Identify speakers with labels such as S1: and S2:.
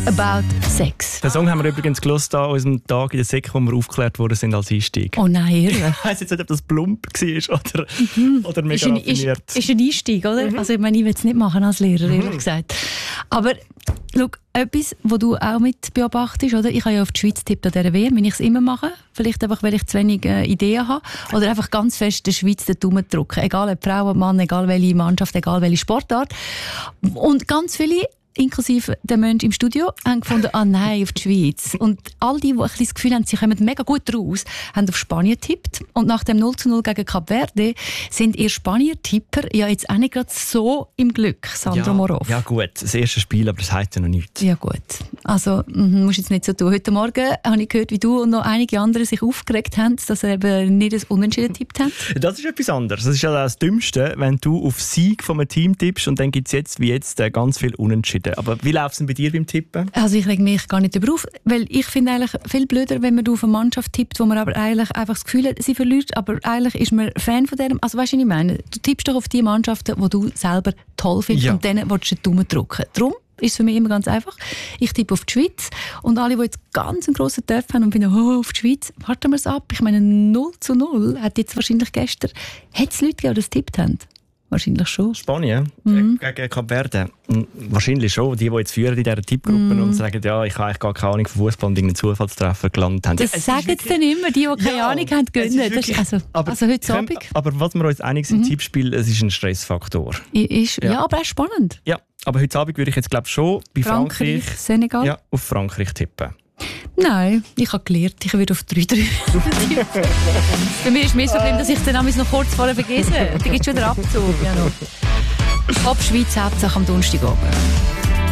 S1: about Sex.
S2: Den Song haben wir übrigens gehört an unserem Tag in der Sek, wo wir aufgeklärt worden sind als Einstieg.
S1: Oh nein, irre.
S2: Ich weiss jetzt nicht, ob das plump war oder mega raffiniert.
S1: Ist ein Einstieg, oder? Also ich meine, ich will es nicht machen als Lehrer, ehrlich gesagt. Aber schau, etwas, was du auch mit beobachtest, oder? Ich habe ja auf die Schweiz tippt an dieser WM, wenn ich es immer mache. Vielleicht einfach, weil ich zu wenig Ideen habe. Oder einfach ganz fest der Schweiz den Daumen drücken. Egal ob Frau, Mann, egal welche Mannschaft, egal welche Sportart. Und ganz viele, inklusive der Menschen im Studio, haben gefunden, nein, auf die Schweiz. Und all die ein bisschen das Gefühl haben, sie kommen mega gut raus, haben auf Spanien getippt. Und nach dem 0:0 gegen Kap Verde sind ihr Spanier-Tipper ja jetzt auch nicht gerade so im Glück, Sandro Morov.
S2: Ja gut, das erste Spiel, aber das heisst ja noch nichts.
S1: Ja gut, also musst jetzt nicht so tun. Heute Morgen habe ich gehört, wie du und noch einige andere sich aufgeregt haben, dass sie eben nicht das Unentschieden getippt haben.
S2: Das ist etwas anderes. Das ist ja das Dümmste, wenn du auf Sieg von einem Team tippst und dann gibt es jetzt ganz viel Unentschieden. Aber wie läuft es denn bei dir beim Tippen?
S1: Also ich reg mich gar nicht darüber auf, weil ich finde eigentlich viel blöder, wenn man auf eine Mannschaft tippt, wo man aber eigentlich einfach das Gefühl hat, sie verliert, aber eigentlich ist man Fan von dem. Also weißt du, was ich meine? Du tippst doch auf die Mannschaften, die du selber toll findest und denen willst du den Daumen drücken. Darum ist es für mich immer ganz einfach. Ich tippe auf die Schweiz und alle, die jetzt ganz einen grossen Turf haben und finden, auf die Schweiz, warten wir es ab. Ich meine, 0:0 hat jetzt wahrscheinlich gestern, hat es Leute gegeben, die das getippt haben? Wahrscheinlich schon.
S2: Spanien gegen Kap Verde. Wahrscheinlich schon. Die jetzt führen in dieser Tippgruppe und sagen, ja, ich habe eigentlich gar keine Ahnung von Fußball und irgendeinen Zufallstreffer gelandet haben.
S1: Das sagen sie dann immer, die keine Ahnung haben, gönnen. Also heute Abend.
S2: Aber was wir uns einig sind, Tippspiel, es ist ein Stressfaktor.
S1: Ja, aber auch spannend.
S2: Ja, aber heute Abend würde ich jetzt glaube schon bei Frankreich
S1: Senegal?
S2: Ja, auf Frankreich tippen.
S1: Nein, ich habe gelernt, ich würde auf 3-3. Bei mir ist es mehr so schlimm, dass ich den noch kurz vorher vergesse. Da gibt es schon den Abzug. Ja, Ab Schweiz, Hauptsache am Donnerstagabend.